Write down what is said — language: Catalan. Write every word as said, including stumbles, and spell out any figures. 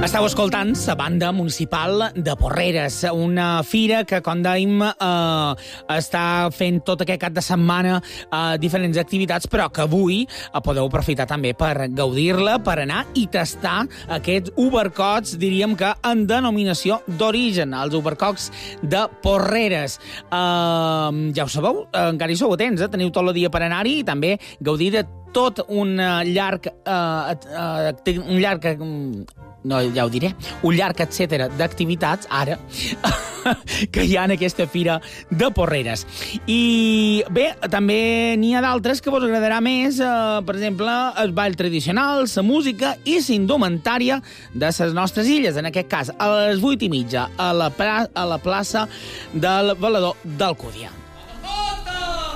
Estau escoltant la banda municipal de Porreres, una fira que, com dèiem, eh, està fent tot aquest cap de setmana eh, diferents activitats, però que avui eh, podeu aprofitar també per gaudir-la, per anar i tastar aquests ubercots, diríem que en denominació d'origen, els ubercocs de Porreres. Eh, ja ho sabeu, eh, encara hi sou atents, eh? Teniu tot el dia per anar-hi i també gaudir de tot un llarg... Eh, eh, un llarg... no, ja ho diré, un llarg etcètera d'activitats, ara, que hi ha en aquesta fira de Porreres. I bé, també n'hi ha d'altres que vos agradarà més, eh, per exemple, el ball tradicional, la música i la indumentària de les nostres illes, en aquest cas, a les vuit i mitja, a la, a la plaça del Valedor d'Alcúdia.